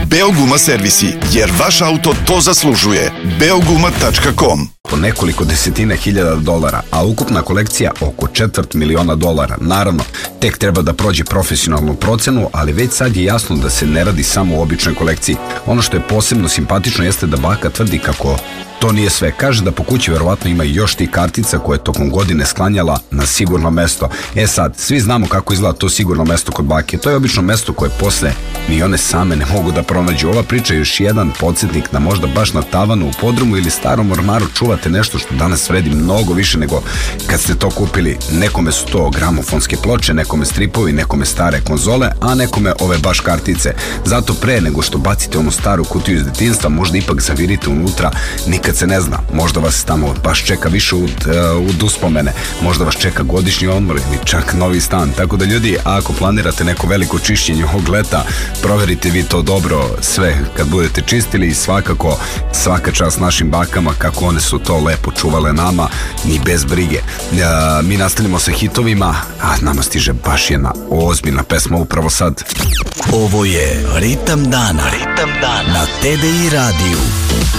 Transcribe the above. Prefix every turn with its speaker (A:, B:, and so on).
A: Beoguma servisi, jer vaš auto to zaslužuje. Beoguma.com.
B: Po nekoliko desetina hiljada dolara, a ukupna kolekcija oko $250.000. Naravno, tek treba da prođe profesionalnu procenu, ali već sad je jasno da se ne radi samo o običnoj kolekciji. Ono što je posebno simpatično jeste da baka tvrdi kako to nije sve. Kaže da po kući verovatno ima još tih kartica koje je tokom godine sklanjala na sigurno mesto. Sad, svi znamo kako izgleda to sigurno mesto kod bake. To je obično mesto koje posle ni one same ne mogu da pronađu. Ova priča je još jedan podsjetnik da možda baš na tavanu u podrumu ili starom ormaru čuvate nešto što danas vredi mnogo više nego kad ste to kupili. Nekome su to gramofonske ploče, nekome stripovi, nekome stare konzole, a nekome ove baš kartice. Zato pre nego što bacite onu staru kutiju iz detinjstva, možda ipak zavirite unutra. Nikad se ne zna, možda vas tamo baš čeka više od uspomene, možda vas čeka godišnji odmor ili čak novi stan. Tako da ljudi, ako planirate neko veliko čišćenje ovog leta, proverite vi to dobro sve kad budete čistili i svakako svaka čast našim bakama kako one su to lepo čuvale nama, ni bez brige. Mi nastavljamo sa hitovima, a nama stiže baš jedna ozbiljna pesma upravo sad.
C: Ovo je Ritam dana na TDI radiju.